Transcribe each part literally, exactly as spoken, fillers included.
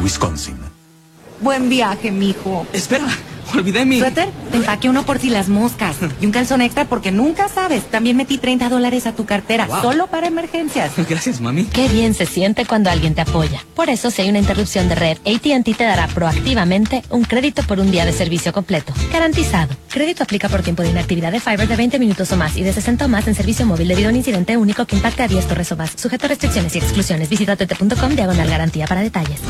Wisconsin. Buen viaje, mijo. Espera, olvidé mi... ¿Suéter? Te empaqué uno por si las moscas. Y un calzón extra porque nunca sabes. También metí treinta dólares a tu cartera, wow, solo para emergencias. Gracias, mami. Qué bien se siente cuando alguien te apoya. Por eso, si hay una interrupción de red, A T and T te dará proactivamente un crédito por un día de servicio completo. Garantizado. Crédito aplica por tiempo de inactividad de Fiber de veinte minutos o más y de sesenta o más en servicio móvil debido a un incidente único que impacte a diez torres o más. Sujeto a restricciones y exclusiones. Visita t t punto com diagonal garantía para detalles.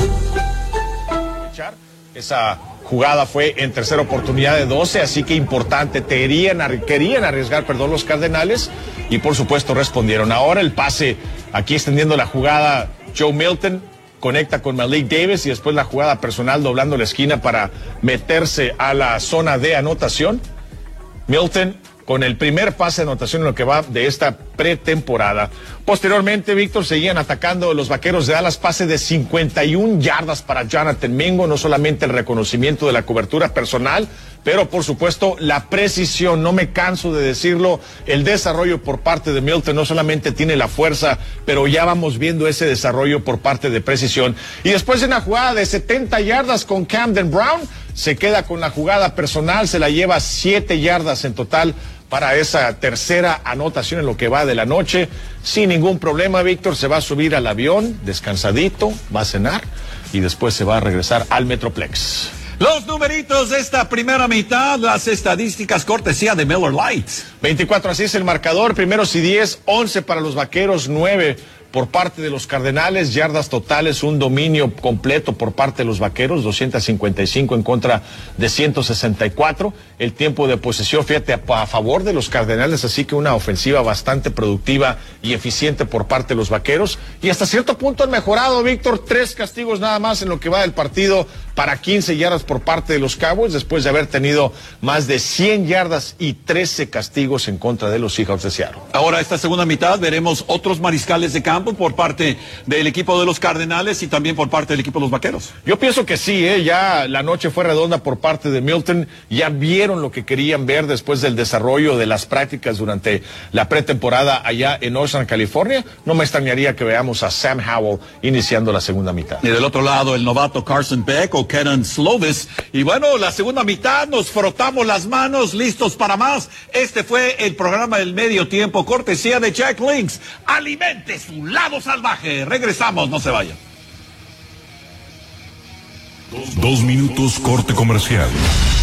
Esa jugada fue en tercera oportunidad de doce, así que importante. Querían, querían arriesgar, perdón, los Cardenales y por supuesto respondieron. Ahora el pase, aquí extendiendo la jugada, Joe Milton conecta con Malik Davis y después la jugada personal doblando la esquina para meterse a la zona de anotación. Milton con el primer pase de anotación en lo que va de esta pretemporada. Posteriormente, Víctor, seguían atacando los Vaqueros de Dallas, pase de cincuenta y una yardas para Jonathan Mingo, no solamente el reconocimiento de la cobertura personal, pero por supuesto la precisión, no me canso de decirlo, el desarrollo por parte de Milton no solamente tiene la fuerza, pero ya vamos viendo ese desarrollo por parte de precisión. Y después de una jugada de setenta yardas con Camden Brown, se queda con la jugada personal, se la lleva siete yardas en total para esa tercera anotación en lo que va de la noche. Sin ningún problema, Víctor, se va a subir al avión, descansadito, va a cenar y después se va a regresar al Metroplex. Los numeritos de esta primera mitad, las estadísticas cortesía de Miller Lite. veinticuatro así es el marcador, primeros y diez, once para los Vaqueros, nueve por parte de los Cardenales, yardas totales, un dominio completo por parte de los Vaqueros, doscientos cincuenta y cinco en contra de ciento sesenta y cuatro. El tiempo de posesión, fíjate, a, a favor de los Cardenales, así que una ofensiva bastante productiva y eficiente por parte de los Vaqueros. Y hasta cierto punto han mejorado, Víctor, tres castigos nada más en lo que va del partido para quince yardas por parte de los Cowboys, después de haber tenido más de cien yardas y trece castigos en contra de los Seahawks de Seattle. Ahora, esta segunda mitad, veremos otros mariscales de campo por parte del equipo de los Cardenales y también por parte del equipo de los Vaqueros. Yo pienso que sí, ¿eh? Ya la noche fue redonda por parte de Milton, ya vieron lo que querían ver después del desarrollo de las prácticas durante la pretemporada allá en Ocean, California. No me extrañaría que veamos a Sam Howell iniciando la segunda mitad. Y del otro lado, el novato Carson Beck o Kenan Slovis. Y bueno, la segunda mitad, nos frotamos las manos, listos para más. Este fue el programa del medio tiempo, cortesía de Jack Links. Alimente su lado salvaje. Regresamos, no se vayan. Dos, dos minutos corte comercial.